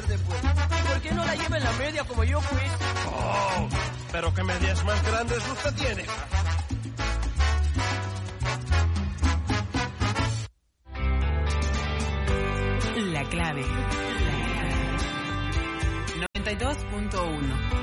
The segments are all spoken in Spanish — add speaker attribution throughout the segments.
Speaker 1: grande, pues. ¿Y por qué no la lleva en la media como yo, pues?
Speaker 2: Oh, pero qué medias más grandes usted tiene.
Speaker 3: La clave. 92.1.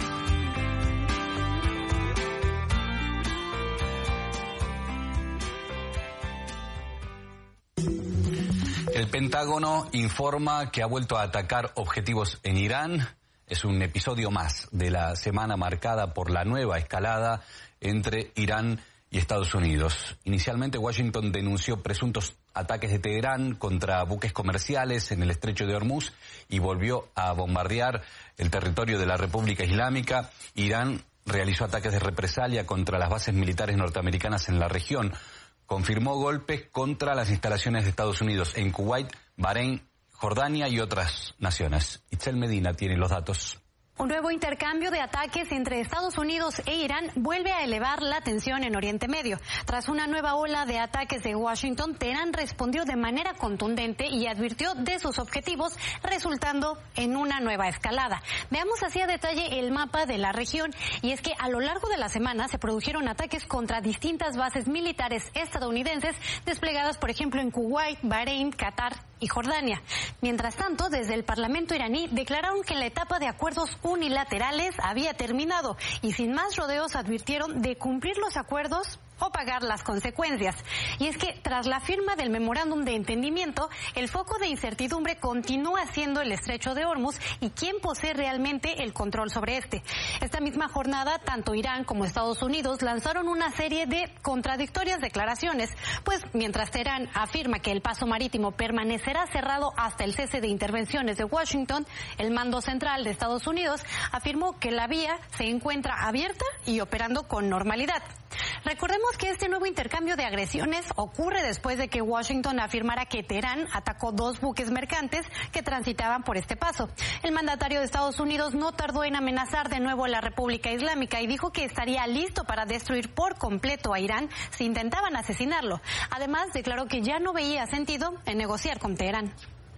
Speaker 4: El Pentágono informa que ha vuelto a atacar objetivos en Irán. Es un episodio más de la semana marcada por la nueva escalada entre Irán y Estados Unidos. Inicialmente, Washington denunció presuntos ataques de Teherán contra buques comerciales en el estrecho de Hormuz y volvió a bombardear el territorio de la República Islámica. Irán realizó ataques de represalia contra las bases militares norteamericanas en la región. Confirmó golpes contra las instalaciones de Estados Unidos en Kuwait, Bahrein, Jordania y otras naciones. Itzel Medina tiene los datos.
Speaker 5: Un nuevo intercambio de ataques entre Estados Unidos e Irán vuelve a elevar la tensión en Oriente Medio. Tras una nueva ola de ataques de Washington, Teherán respondió de manera contundente y advirtió de sus objetivos, resultando en una nueva escalada. Veamos así a detalle el mapa de la región, y es que a lo largo de la semana se produjeron ataques contra distintas bases militares estadounidenses desplegadas, por ejemplo, en Kuwait, Bahrein, Qatar y Jordania. Mientras tanto, desde el Parlamento iraní declararon que la etapa de acuerdos unilaterales había terminado y sin más rodeos advirtieron de cumplir los acuerdos o pagar las consecuencias. Y es que tras la firma del memorándum de entendimiento, el foco de incertidumbre continúa siendo el estrecho de Hormuz y quién posee realmente el control sobre este. Esta misma jornada, tanto Irán como Estados Unidos lanzaron una serie de contradictorias declaraciones, pues mientras Teherán afirma que el paso marítimo permanecerá cerrado hasta el cese de intervenciones de Washington, el mando central de Estados Unidos afirmó que la vía se encuentra abierta y operando con normalidad. Recordemos que este nuevo intercambio de agresiones ocurre después de que Washington afirmara que Teherán atacó 2 buques mercantes que transitaban por este paso. El mandatario de Estados Unidos no tardó en amenazar de nuevo a la República Islámica y dijo que estaría listo para destruir por completo a Irán si intentaban asesinarlo. Además, declaró que ya no veía sentido en negociar con Teherán.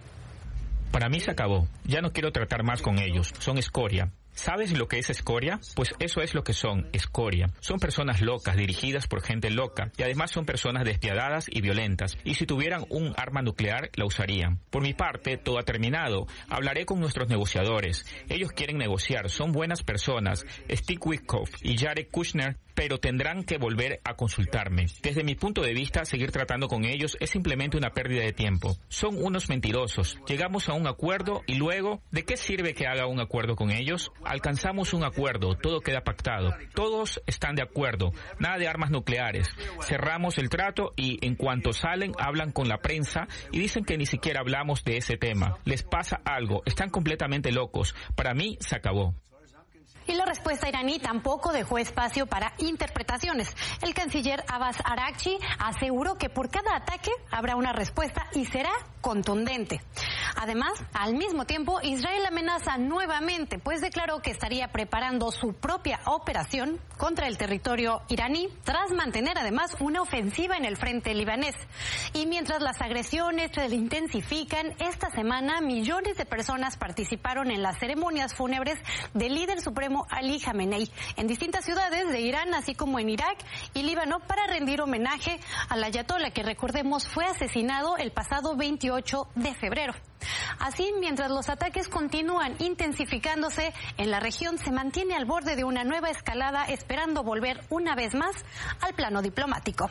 Speaker 6: Para mí se acabó. Ya no quiero tratar más con ellos. Son escoria. ¿Sabes lo que es escoria? Pues eso es lo que son, escoria. Son personas locas, dirigidas por gente loca, y además son personas despiadadas y violentas, y si tuvieran un arma nuclear, la usarían. Por mi parte, todo ha terminado. Hablaré con nuestros negociadores. Ellos quieren negociar, son buenas personas, Steve Witkoff y Jared Kushner, pero tendrán que volver a consultarme. Desde mi punto de vista, seguir tratando con ellos es simplemente una pérdida de tiempo. Son unos mentirosos. Llegamos a un acuerdo y luego, ¿de qué sirve que haga un acuerdo con ellos? Alcanzamos un acuerdo, todo queda pactado. Todos están de acuerdo, nada de armas nucleares. Cerramos el trato y en cuanto salen, hablan con la prensa y dicen que ni siquiera hablamos de ese tema. Les pasa algo, están completamente locos. Para mí, se acabó.
Speaker 5: Y la respuesta iraní tampoco dejó espacio para interpretaciones. El canciller Abbas Araghchi aseguró que por cada ataque habrá una respuesta y será contundente. Además, al mismo tiempo, Israel amenaza nuevamente, pues declaró que estaría preparando su propia operación contra el territorio iraní, tras mantener además una ofensiva en el frente libanés. Y mientras las agresiones se intensifican, esta semana millones de personas participaron en las ceremonias fúnebres del líder supremo Ali Khamenei en distintas ciudades de Irán, así como en Irak y Líbano, para rendir homenaje al ayatolá, que recordemos fue asesinado el pasado 28 de febrero. Así, mientras los ataques continúan intensificándose, en la región se mantiene al borde de una nueva escalada, esperando volver una vez más al plano diplomático.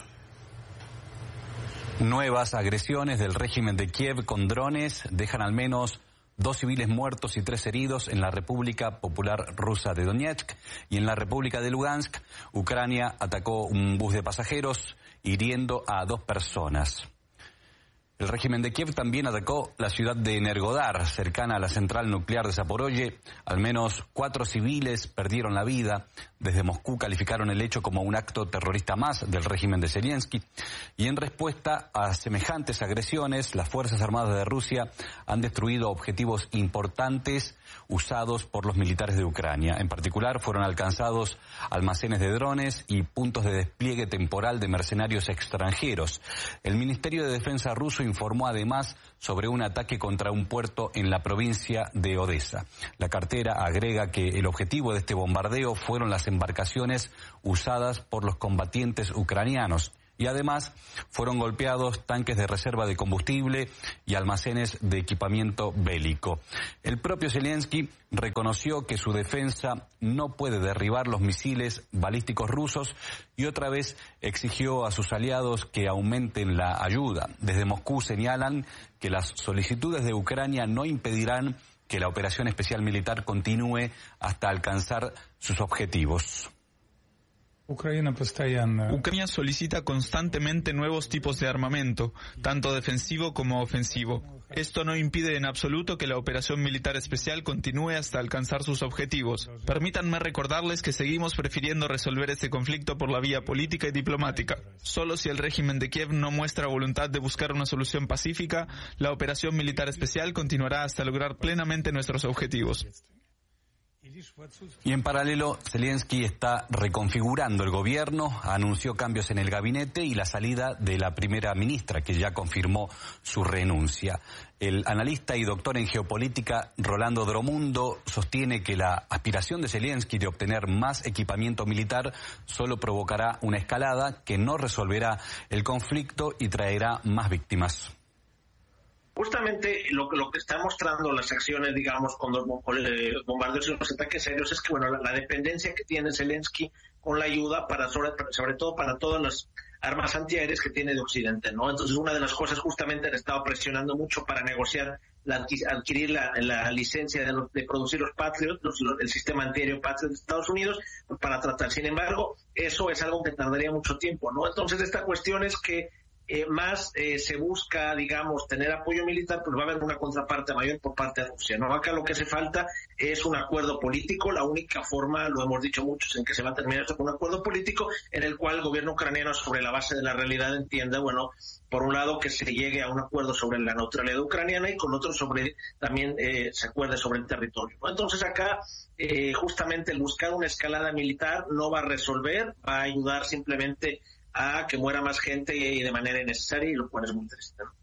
Speaker 4: Nuevas agresiones del régimen de Kiev con drones dejan al menos 2 civiles muertos y 3 heridos en la República Popular Rusa de Donetsk, y en la República de Lugansk, Ucrania atacó un bus de pasajeros, hiriendo a 2 personas. El régimen de Kiev también atacó la ciudad de Energodar, cercana a la central nuclear de Zaporozhye. Al menos 4 civiles perdieron la vida. Desde Moscú calificaron el hecho como un acto terrorista más del régimen de Zelensky. Y en respuesta a semejantes agresiones, las Fuerzas Armadas de Rusia han destruido objetivos importantes usados por los militares de Ucrania. En particular, fueron alcanzados almacenes de drones y puntos de despliegue temporal de mercenarios extranjeros. El Ministerio de Defensa ruso informó además sobre un ataque contra un puerto en la provincia de Odesa. La cartera agrega que el objetivo de este bombardeo fueron las embarcaciones usadas por los combatientes ucranianos. Y además fueron golpeados tanques de reserva de combustible y almacenes de equipamiento bélico. El propio Zelensky reconoció que su defensa no puede derribar los misiles balísticos rusos y otra vez exigió a sus aliados que aumenten la ayuda. Desde Moscú señalan que las solicitudes de Ucrania no impedirán que la operación especial militar continúe hasta alcanzar sus objetivos.
Speaker 7: Ucrania solicita constantemente nuevos tipos de armamento, tanto defensivo como ofensivo. Esto no impide en absoluto que la operación militar especial continúe hasta alcanzar sus objetivos. Permítanme recordarles que seguimos prefiriendo resolver este conflicto por la vía política y diplomática. Solo si el régimen de Kiev no muestra voluntad de buscar una solución pacífica, la operación militar especial continuará hasta lograr plenamente nuestros objetivos.
Speaker 4: Y en paralelo, Zelensky está reconfigurando el gobierno, anunció cambios en el gabinete y la salida de la primera ministra, que ya confirmó su renuncia. El analista y doctor en geopolítica Rolando Dromundo sostiene que la aspiración de Zelensky de obtener más equipamiento militar solo provocará una escalada que no resolverá el conflicto y traerá más víctimas.
Speaker 8: Justamente lo que están mostrando las acciones, digamos, con los bombardeos y los ataques aéreos es que, bueno, la dependencia que tiene Zelensky con la ayuda sobre todo para todas las armas antiaéreas que tiene de Occidente, ¿no? Entonces, una de las cosas justamente han estado presionando mucho para negociar adquirir la licencia de producir los Patriot, el sistema antiaéreo Patriot de Estados Unidos, para tratar. Sin embargo, eso es algo que tardaría mucho tiempo, ¿no? Entonces, esta cuestión es que más se busca, digamos, tener apoyo militar, pues va a haber una contraparte mayor por parte de Rusia, ¿no? Acá lo que hace falta es un acuerdo político. La única forma, lo hemos dicho muchos, en que se va a terminar esto con un acuerdo político en el cual el gobierno ucraniano, sobre la base de la realidad, entienda, bueno, por un lado que se llegue a un acuerdo sobre la neutralidad ucraniana y con otro también se acuerde sobre el territorio, ¿no? Entonces acá justamente el buscar una escalada militar no va a resolver, va a ayudar simplemente a que muera más gente y de manera innecesaria, y lo cual es muy triste, ¿no?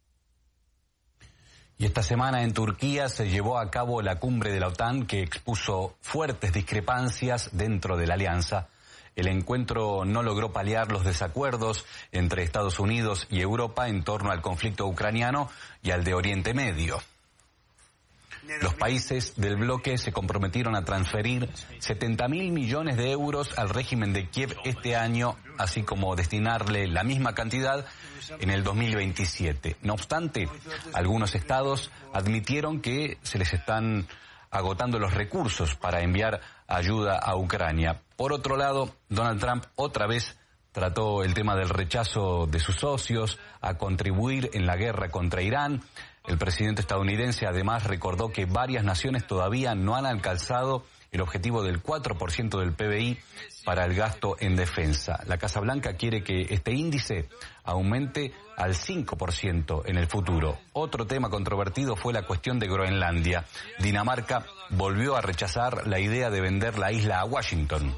Speaker 4: Y esta semana en Turquía se llevó a cabo la cumbre de la OTAN, que expuso fuertes discrepancias dentro de la alianza. El encuentro no logró paliar los desacuerdos entre Estados Unidos y Europa en torno al conflicto ucraniano y al de Oriente Medio. Los países del bloque se comprometieron a transferir 70.000 millones de euros al régimen de Kiev este año, así como destinarle la misma cantidad en el 2027. No obstante, algunos estados admitieron que se les están agotando los recursos para enviar ayuda a Ucrania. Por otro lado, Donald Trump otra vez trató el tema del rechazo de sus socios a contribuir en la guerra contra Irán. El presidente estadounidense además recordó que varias naciones todavía no han alcanzado el objetivo del 4% del PBI para el gasto en defensa. La Casa Blanca quiere que este índice aumente al 5% en el futuro. Otro tema controvertido fue la cuestión de Groenlandia. Dinamarca volvió a rechazar la idea de vender la isla a Washington.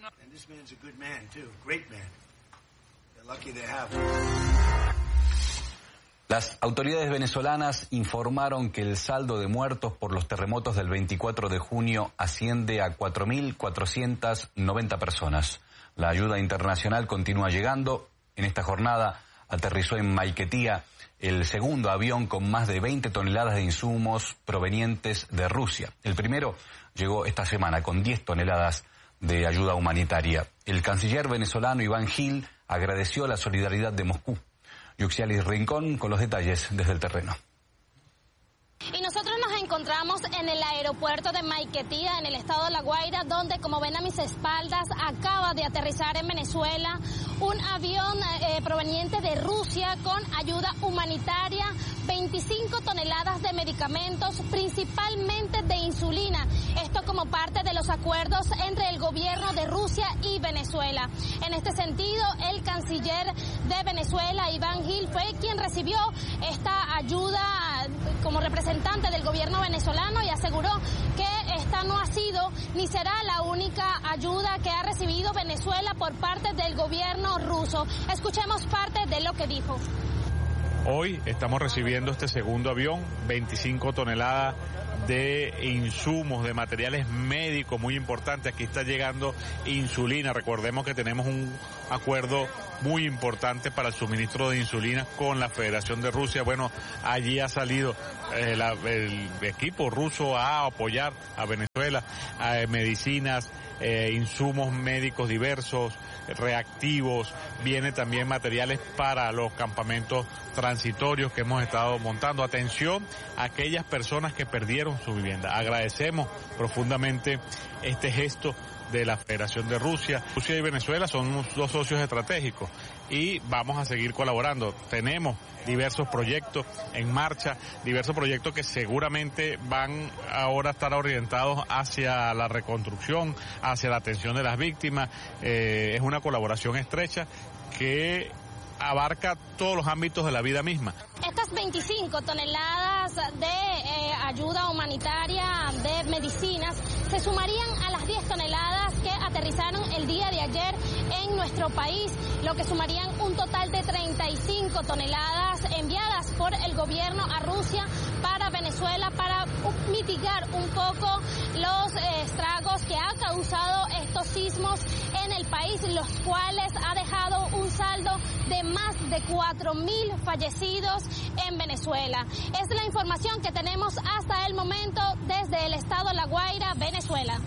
Speaker 4: Las autoridades venezolanas informaron que el saldo de muertos por los terremotos del 24 de junio asciende a 4.490 personas. La ayuda internacional continúa llegando. En esta jornada aterrizó en Maiquetía el segundo avión con más de 20 toneladas de insumos provenientes de Rusia. El primero llegó esta semana con 10 toneladas de ayuda humanitaria. El canciller venezolano Iván Gil agradeció la solidaridad de Moscú. Yuxialis Rincón con los detalles desde el terreno.
Speaker 9: Y nosotros nos encontramos en el aeropuerto de Maiquetía, en el estado de La Guaira, donde, como ven a mis espaldas, acaba de aterrizar en Venezuela un avión proveniente de Rusia con ayuda humanitaria, 25 toneladas de medicamentos, principalmente de insulina. Esto como parte de los acuerdos entre el gobierno de Rusia y Venezuela. En este sentido, el canciller de Venezuela, Iván Gil, fue quien recibió esta ayuda como representante del gobierno venezolano y aseguró que esta no ha sido ni será la única ayuda que ha recibido Venezuela por parte del gobierno ruso. Escuchemos parte de lo que dijo.
Speaker 10: Hoy estamos recibiendo este segundo avión, 25 toneladas de insumos, de materiales médicos muy importantes. Aquí está llegando insulina. Recordemos que tenemos un acuerdo muy importante para el suministro de insulina con la Federación de Rusia. Bueno, allí ha salido el equipo ruso a apoyar a Venezuela, medicinas, insumos médicos diversos, reactivos, viene también materiales para los campamentos transitorios que hemos estado montando. Atención a aquellas personas que perdieron su vivienda. Agradecemos profundamente este gesto de la Federación de Rusia. Rusia y Venezuela son dos socios estratégicos y vamos a seguir colaborando. Tenemos diversos proyectos en marcha, diversos proyectos que seguramente van ahora a estar orientados hacia la reconstrucción, hacia la atención de las víctimas. Es una colaboración estrecha que abarca todos los ámbitos de la vida misma.
Speaker 9: Estas 25 toneladas de ayuda humanitaria de medicinas se sumarían a las 10 toneladas que aterrizaron el día de ayer en nuestro país, lo que sumarían un total de 35 toneladas enviadas por el gobierno a Rusia para Venezuela para mitigar un poco los estragos que ha causado estos sismos en el país, los cuales ha dejado un saldo de más de 4.000 fallecidos en Venezuela. Es la información que tenemos hasta el momento desde el estado La Guaira, Venezuela.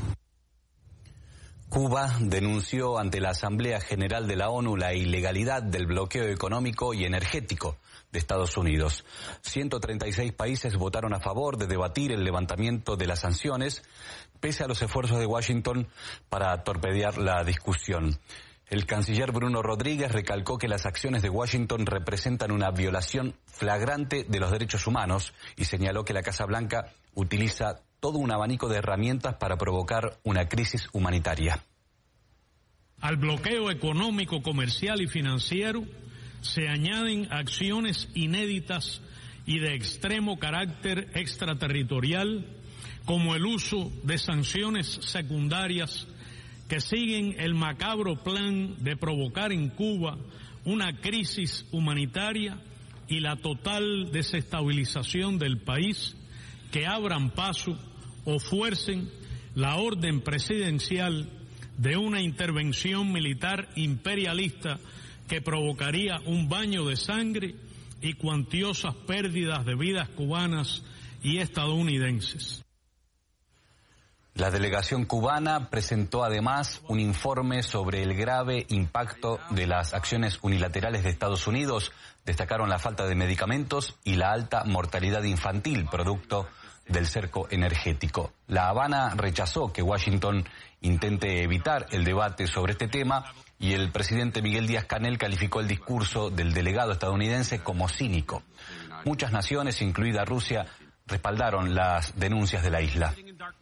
Speaker 4: Cuba denunció ante la Asamblea General de la ONU la ilegalidad del bloqueo económico y energético de Estados Unidos. 136 países votaron a favor de debatir el levantamiento de las sanciones, pese a los esfuerzos de Washington para torpedear la discusión. El canciller Bruno Rodríguez recalcó que las acciones de Washington representan una violación flagrante de los derechos humanos y señaló que la Casa Blanca utiliza todo un abanico de herramientas para provocar una crisis humanitaria.
Speaker 11: Al bloqueo económico, comercial y financiero se añaden acciones inéditas y de extremo carácter extraterritorial, como el uso de sanciones secundarias que siguen el macabro plan de provocar en Cuba una crisis humanitaria y la total desestabilización del país, que abran paso o fuercen la orden presidencial de una intervención militar imperialista que provocaría un baño de sangre y cuantiosas pérdidas de vidas cubanas y estadounidenses.
Speaker 4: La delegación cubana presentó además un informe sobre el grave impacto de las acciones unilaterales de Estados Unidos. Destacaron la falta de medicamentos y la alta mortalidad infantil, producto del cerco energético. La Habana rechazó que Washington intente evitar el debate sobre este tema y el presidente Miguel Díaz-Canel calificó el discurso del delegado estadounidense como cínico. Muchas naciones, incluida Rusia, respaldaron las denuncias de la isla.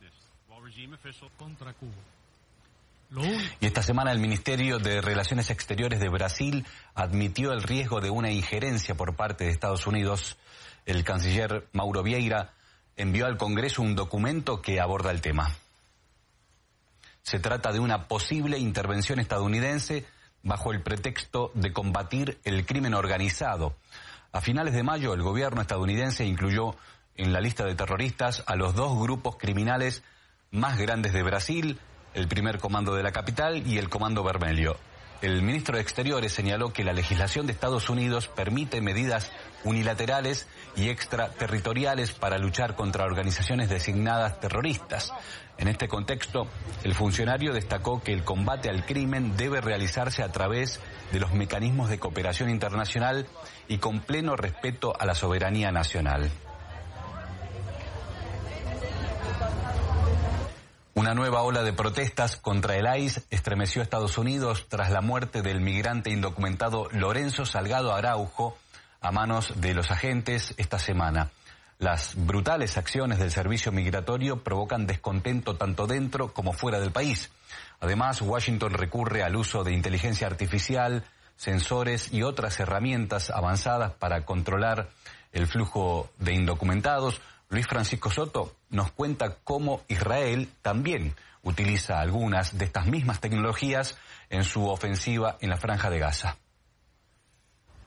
Speaker 4: Y esta semana el Ministerio de Relaciones Exteriores de Brasil admitió el riesgo de una injerencia por parte de Estados Unidos. El canciller Mauro Vieira envió al Congreso un documento que aborda el tema. Se trata de una posible intervención estadounidense bajo el pretexto de combatir el crimen organizado. A finales de mayo, el gobierno estadounidense incluyó en la lista de terroristas a los dos grupos criminales más grandes de Brasil, el Primer Comando de la Capital y el Comando Vermelho. El ministro de Exteriores señaló que la legislación de Estados Unidos permite medidas unilaterales y extraterritoriales para luchar contra organizaciones designadas terroristas. En este contexto, el funcionario destacó que el combate al crimen debe realizarse a través de los mecanismos de cooperación internacional y con pleno respeto a la soberanía nacional. Una nueva ola de protestas contra el ICE estremeció a Estados Unidos tras la muerte del migrante indocumentado Lorenzo Salgado Araujo a manos de los agentes esta semana. Las brutales acciones del servicio migratorio provocan descontento tanto dentro como fuera del país. Además, Washington recurre al uso de inteligencia artificial, sensores y otras herramientas avanzadas para controlar el flujo de indocumentados. Luis Francisco Soto nos cuenta cómo Israel también utiliza algunas de estas mismas tecnologías en su ofensiva en la Franja de Gaza.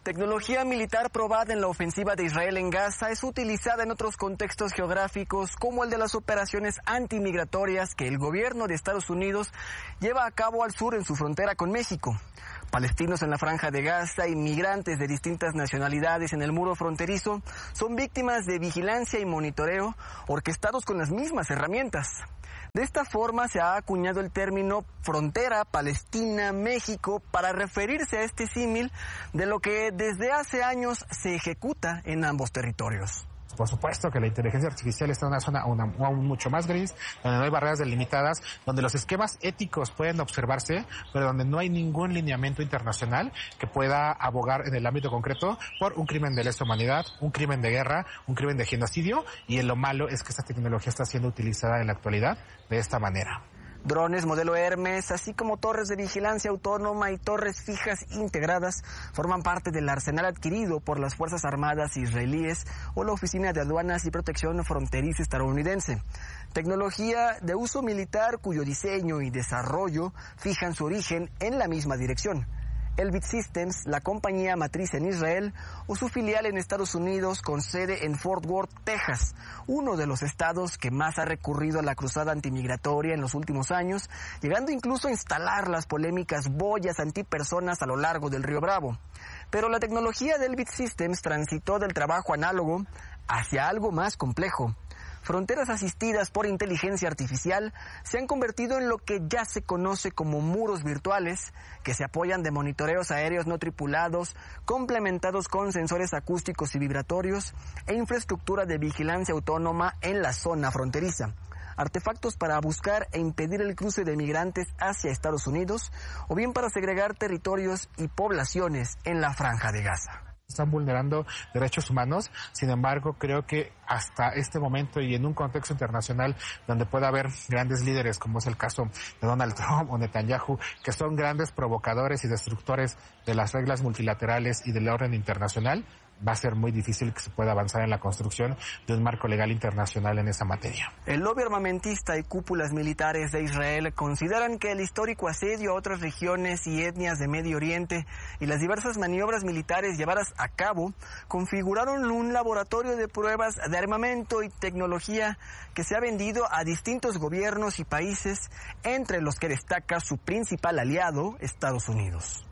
Speaker 12: Tecnología militar probada en la ofensiva de Israel en Gaza es utilizada en otros contextos geográficos como el de las operaciones antimigratorias que el gobierno de Estados Unidos lleva a cabo al sur en su frontera con México. Palestinos en la Franja de Gaza y migrantes de distintas nacionalidades en el muro fronterizo son víctimas de vigilancia y monitoreo orquestados con las mismas herramientas. De esta forma se ha acuñado el término frontera Palestina-México para referirse a este símil de lo que desde hace años se ejecuta en ambos territorios.
Speaker 13: Por supuesto que la inteligencia artificial está en una zona aún mucho más gris, donde no hay barreras delimitadas, donde los esquemas éticos pueden observarse, pero donde no hay ningún lineamiento internacional que pueda abogar en el ámbito concreto por un crimen de lesa humanidad, un crimen de guerra, un crimen de genocidio, y lo malo es que esta tecnología está siendo utilizada en la actualidad de esta manera.
Speaker 12: Drones modelo Hermes, así como torres de vigilancia autónoma y torres fijas integradas, forman parte del arsenal adquirido por las Fuerzas Armadas israelíes o la Oficina de Aduanas y Protección Fronteriza estadounidense. Tecnología de uso militar cuyo diseño y desarrollo fijan su origen en la misma dirección. Elbit Systems, la compañía matriz en Israel, o su filial en Estados Unidos con sede en Fort Worth, Texas, uno de los estados que más ha recurrido a la cruzada antimigratoria en los últimos años, llegando incluso a instalar las polémicas boyas antipersonas a lo largo del río Bravo. Pero la tecnología de Elbit Systems transitó del trabajo análogo hacia algo más complejo. Fronteras asistidas por inteligencia artificial se han convertido en lo que ya se conoce como muros virtuales, que se apoyan de monitoreos aéreos no tripulados, complementados con sensores acústicos y vibratorios e infraestructura de vigilancia autónoma en la zona fronteriza. Artefactos para buscar e impedir el cruce de migrantes hacia Estados Unidos o bien para segregar territorios y poblaciones en la Franja de Gaza.
Speaker 13: Están vulnerando derechos humanos, sin embargo creo que hasta este momento y en un contexto internacional donde pueda haber grandes líderes como es el caso de Donald Trump o Netanyahu, que son grandes provocadores y destructores de las reglas multilaterales y del orden internacional, va a ser muy difícil que se pueda avanzar en la construcción de un marco legal internacional en esa materia.
Speaker 12: El lobby armamentista y cúpulas militares de Israel consideran que el histórico asedio a otras regiones y etnias de Medio Oriente y las diversas maniobras militares llevadas a cabo configuraron un laboratorio de pruebas de armamento y tecnología que se ha vendido a distintos gobiernos y países, entre los que destaca su principal aliado, Estados Unidos.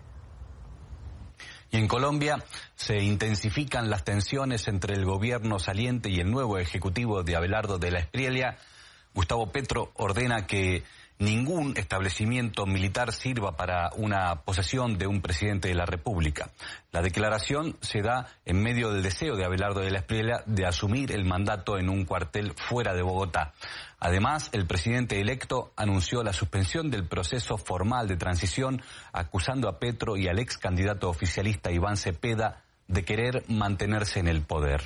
Speaker 4: Y en Colombia se intensifican las tensiones entre el gobierno saliente y el nuevo ejecutivo de Abelardo de la Espriella. Gustavo Petro ordena que ningún establecimiento militar sirva para una posesión de un presidente de la República. La declaración se da en medio del deseo de Abelardo de la Espriella de asumir el mandato en un cuartel fuera de Bogotá. Además, el presidente electo anunció la suspensión del proceso formal de transición, acusando a Petro y al ex candidato oficialista Iván Cepeda de querer mantenerse en el poder.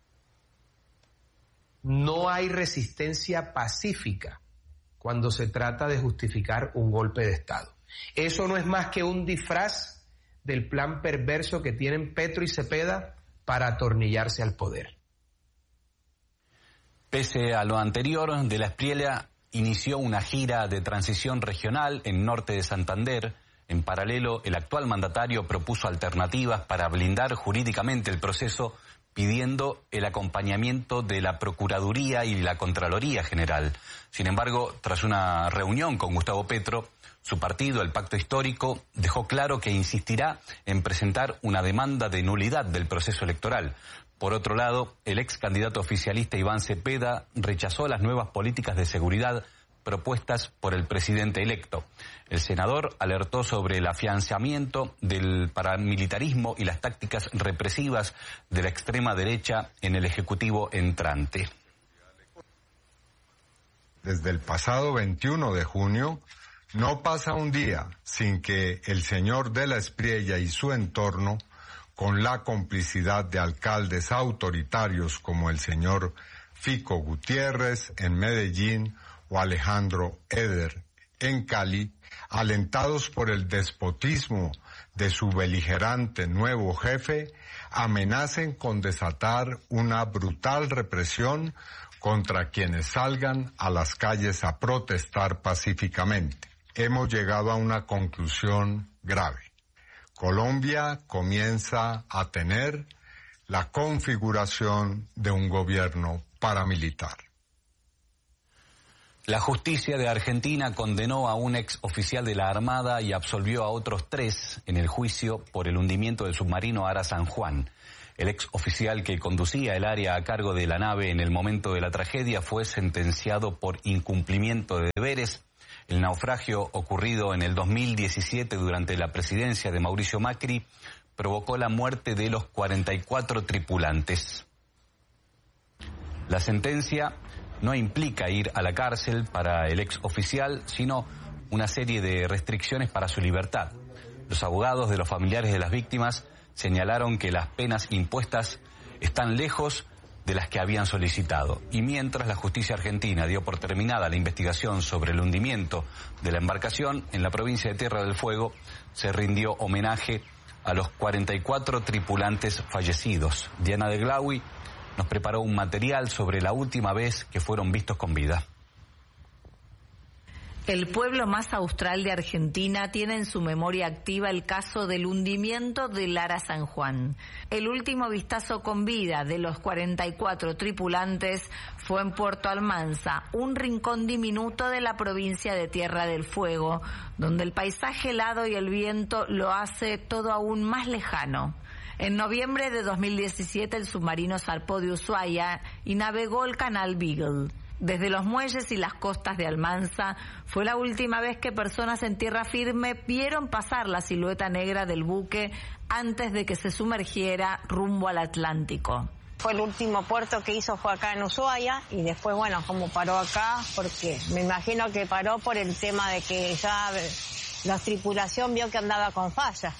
Speaker 14: No hay resistencia pacífica cuando se trata de justificar un golpe de Estado. Eso no es más que un disfraz del plan perverso que tienen Petro y Cepeda para atornillarse al poder.
Speaker 4: Pese a lo anterior, de la Espriella inició una gira de transición regional en norte de Santander. En paralelo, el actual mandatario propuso alternativas para blindar jurídicamente el proceso, pidiendo el acompañamiento de la Procuraduría y la Contraloría General. Sin embargo, tras una reunión con Gustavo Petro, su partido, el Pacto Histórico, dejó claro que insistirá en presentar una demanda de nulidad del proceso electoral. Por otro lado, el ex candidato oficialista Iván Cepeda rechazó las nuevas políticas de seguridad propuestas por el presidente electo. El senador alertó sobre el afianzamiento del paramilitarismo y las tácticas represivas de la extrema derecha en el Ejecutivo entrante.
Speaker 15: Desde el pasado 21 de junio, no pasa un día sin que el señor de la Espriella y su entorno, con la complicidad de alcaldes autoritarios como el señor Fico Gutiérrez en Medellín o Alejandro Eder en Cali, alentados por el despotismo de su beligerante nuevo jefe, amenacen con desatar una brutal represión contra quienes salgan a las calles a protestar pacíficamente. Hemos llegado a una conclusión grave. Colombia comienza a tener la configuración de un gobierno paramilitar.
Speaker 4: La justicia de Argentina condenó a un ex oficial de la Armada y absolvió a otros 3 en el juicio por el hundimiento del submarino Ara San Juan. El ex oficial que conducía el área a cargo de la nave en el momento de la tragedia fue sentenciado por incumplimiento de deberes. El naufragio ocurrido en el 2017 durante la presidencia de Mauricio Macri provocó la muerte de los 44 tripulantes. La sentencia no implica ir a la cárcel para el ex oficial, sino una serie de restricciones para su libertad. Los abogados de los familiares de las víctimas señalaron que las penas impuestas están lejos de las que habían solicitado. Y mientras la justicia argentina dio por terminada la investigación sobre el hundimiento de la embarcación, en la provincia de Tierra del Fuego se rindió homenaje a los 44 tripulantes fallecidos. Diana de Glaui nos preparó un material sobre la última vez que fueron vistos con vida.
Speaker 16: El pueblo más austral de Argentina tiene en su memoria activa el caso del hundimiento del Ara San Juan. El último vistazo con vida de los 44 tripulantes fue en Puerto Almanza, un rincón diminuto de la provincia de Tierra del Fuego, donde el paisaje helado y el viento lo hace todo aún más lejano. En noviembre de 2017 el submarino zarpó de Ushuaia y navegó el canal Beagle. Desde los muelles y las costas de Almanza fue la última vez que personas en tierra firme vieron pasar la silueta negra del buque antes de que se sumergiera rumbo al Atlántico.
Speaker 17: Fue el último puerto que hizo fue acá en Ushuaia y después, bueno, como paró acá, porque me imagino que paró por el tema de que ya la tripulación vio que andaba con falla.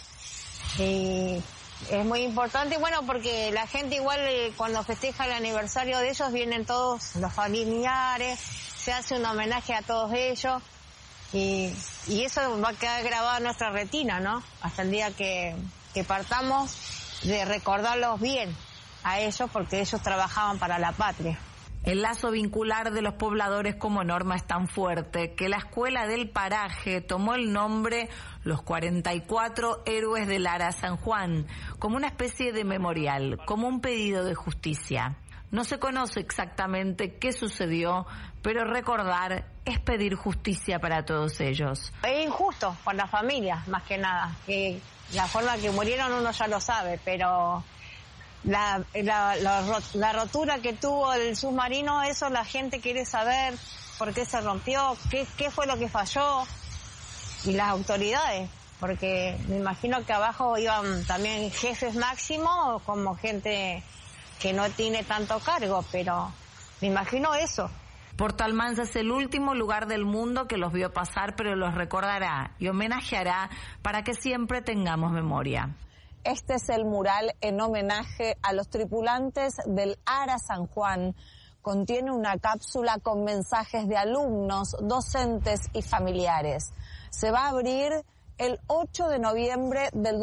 Speaker 17: Y es muy importante, bueno, porque la gente igual cuando festeja el aniversario de ellos vienen todos los familiares, se hace un homenaje a todos ellos y eso va a quedar grabado en nuestra retina, ¿no? Hasta el día que partamos, de recordarlos bien a ellos porque ellos trabajaban para la patria.
Speaker 16: El lazo vincular de los pobladores como norma es tan fuerte que la escuela del paraje tomó el nombre Los 44 Héroes del Ara San Juan, como una especie de memorial, como un pedido de justicia. No se conoce exactamente qué sucedió, pero recordar es pedir justicia para todos ellos.
Speaker 17: Es injusto por la familia, más que nada, que la forma que murieron uno ya lo sabe, pero la rotura que tuvo el submarino, eso la gente quiere saber por qué se rompió, qué fue lo que falló, y las autoridades, porque me imagino que abajo iban también jefes máximos como gente que no tiene tanto cargo, pero me imagino eso.
Speaker 16: Puerto Almanza es el último lugar del mundo que los vio pasar, pero los recordará y homenajeará para que siempre tengamos memoria.
Speaker 18: Este es el mural en homenaje a los tripulantes del Ara San Juan. Contiene una cápsula con mensajes de alumnos, docentes y familiares. Se va a abrir el 8 de noviembre del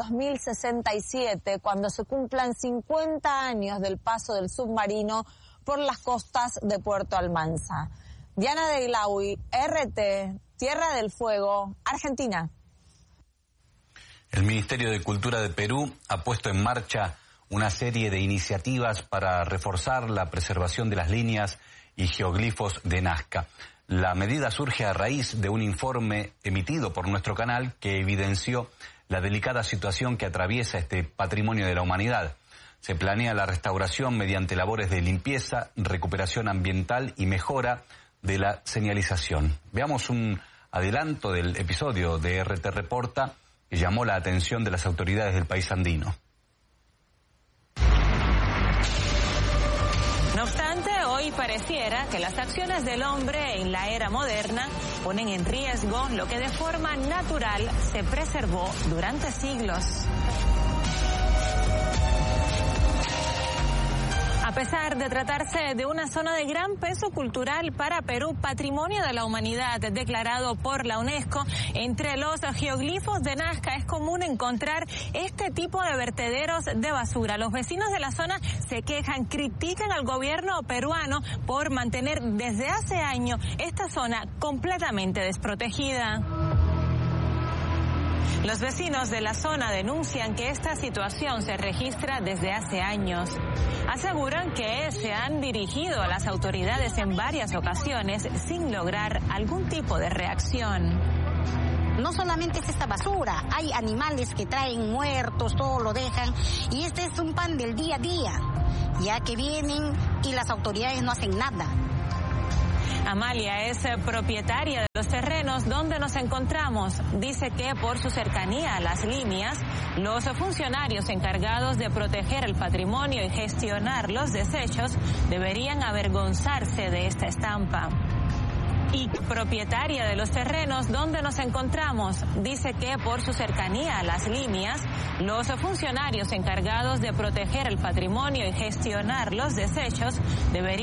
Speaker 18: 2067, cuando se cumplan 50 años del paso del submarino por las costas de Puerto Almanza. Diana de Glaui, RT, Tierra del Fuego, Argentina.
Speaker 4: El Ministerio de Cultura de Perú ha puesto en marcha una serie de iniciativas para reforzar la preservación de las líneas y geoglifos de Nazca. La medida surge a raíz de un informe emitido por nuestro canal que evidenció la delicada situación que atraviesa este patrimonio de la humanidad. Se planea la restauración mediante labores de limpieza, recuperación ambiental y mejora de la señalización. Veamos un adelanto del episodio de RT Reporta que llamó la atención de las autoridades del país andino.
Speaker 19: No obstante, hoy pareciera que las acciones del hombre en la era moderna ponen en riesgo lo que de forma natural se preservó durante siglos. A pesar de tratarse de una zona de gran peso cultural para Perú, Patrimonio de la Humanidad declarado por la UNESCO, entre los geoglifos de Nazca es común encontrar este tipo de vertederos de basura. Los vecinos de la zona se quejan, critican al gobierno peruano por mantener desde hace años esta zona completamente desprotegida. Los vecinos de la zona denuncian que esta situación se registra desde hace años. Aseguran que se han dirigido a las autoridades en varias ocasiones sin lograr algún tipo de reacción.
Speaker 20: No solamente es esta basura, hay animales que traen muertos, todo lo dejan, y este es un pan del día a día, ya que vienen y las autoridades no hacen nada.
Speaker 19: Amalia es propietaria de los terrenos donde nos encontramos. Dice que por su cercanía a las líneas, los funcionarios encargados de proteger el patrimonio y gestionar los desechos deberían avergonzarse de esta estampa. Y propietaria de los terrenos donde nos encontramos, dice que por su cercanía a las líneas, los funcionarios encargados de proteger el patrimonio y gestionar los desechos deberían